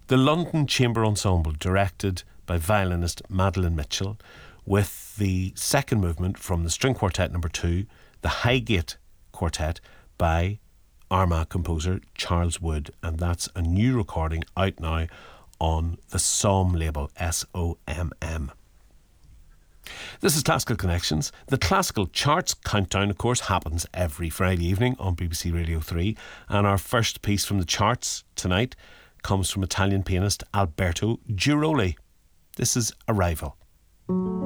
The London Chamber Ensemble, directed by violinist Madeleine Mitchell, with the second movement from the String Quartet No. 2, the Highgate Quartet by Armagh composer Charles Wood, and that's a new recording out now on the SOM label, SOMM. This is Classical Connections. The Classical Charts Countdown, of course, happens every Friday evening on BBC Radio 3, and our first piece from the charts tonight comes from Italian pianist Alberto Giroli. This is Arrival.